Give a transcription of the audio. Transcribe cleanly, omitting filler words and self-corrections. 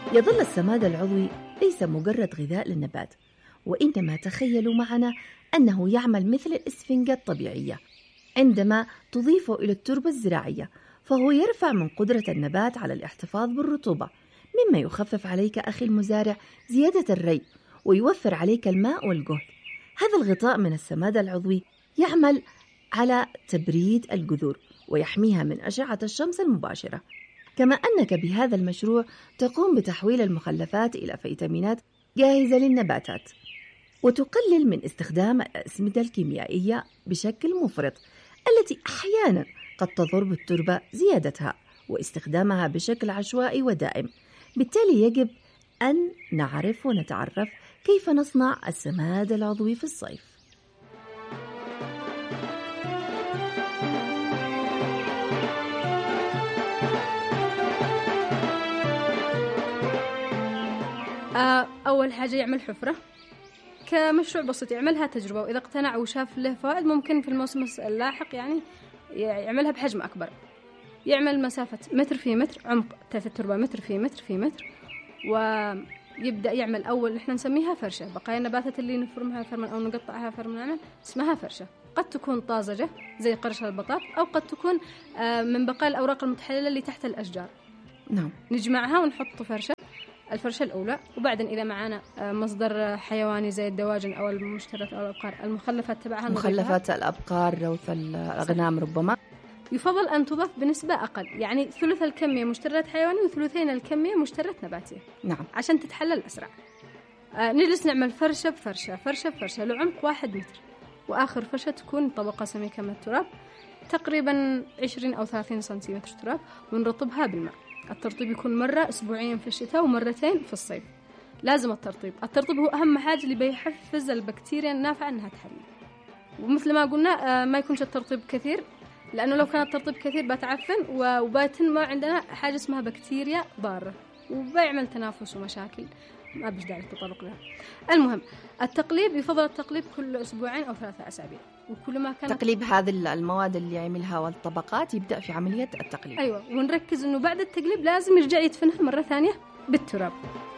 يظل السماد العضوي ليس مجرد غذاء للنبات، وإنما تخيلوا معنا أنه يعمل مثل الإسفنجة الطبيعية عندما تضيفه إلى التربة الزراعية، فهو يرفع من قدرة النبات على الاحتفاظ بالرطوبة، مما يخفف عليك أخي المزارع زيادة الري ويوفر عليك الماء والجهد. هذا الغطاء من السماد العضوي يعمل على تبريد الجذور ويحميها من أشعة الشمس المباشرة، كما أنك بهذا المشروع تقوم بتحويل المخلفات إلى فيتامينات جاهزة للنباتات، وتقلل من استخدام الأسمدة الكيميائية بشكل مفرط التي أحيانا قد تضر بالتربة زيادتها واستخدامها بشكل عشوائي ودائم. بالتالي يجب أن نعرف ونتعرف كيف نصنع السماد العضوي في الصيف. أول حاجة يعمل حفرة كمشروع بسيط، يعملها تجربة، وإذا اقتنع وشاف له فوائد ممكن في الموسم اللاحق يعني يعملها بحجم أكبر. يعمل مسافة متر في متر، عمق في التربة متر في متر في متر، ويبدأ يعمل أول إحنا نسميها فرشة. بقايا النباتات اللي نفرمها فرما أو نقطعها فرما اسمها فرشة. قد تكون طازجة زي قرش البطاط، أو قد تكون من بقايا الأوراق المتحللة اللي تحت الأشجار. نعم. نجمعها ونحط الفرشة الأولى، وبعدين إذا معنا مصدر حيواني زي الدواجن أو المشتريات أو الأبقار، المخلفات تبعها مخلفات الأبقار روث الأغنام ربما يفضل أن تضاف بنسبة أقل، يعني ثلث الكمية مشتريات حيواني وثلثين الكمية مشتريات نباتية. نعم. عشان تتحلل أسرع. نجلس نعمل فرشة بفرشة فرشة بفرشة لعمق 1 متر، وآخر فرشة تكون طبقة سميكة من التراب تقريبا 20 أو 30 سنتيمتر تراب، ونرطبها بالماء. الترطيب يكون مرة أسبوعيا في الشتاء ومرتين في الصيف. لازم الترطيب هو أهم حاجة اللي بيحفز البكتيريا النافعة أنها تحلل. ومثل ما قلنا ما يكونش الترطيب كثير، لأنه لو كان الترطيب كثير بتعفن وبتنمو عندنا حاجة اسمها بكتيريا ضارة وبيعمل تنافس ومشاكل، ما بيش داعي للتطرق لها. المهم التقليب، يفضل التقليب كل 2 أو 3 أسابيع. وكل ما كان تقليب هذه المواد اللي يعملها والطبقات يبدأ في عملية التقليب. أيوة، ونركز إنه بعد التقليب لازم يرجع يدفنها مرة ثانية بالتراب.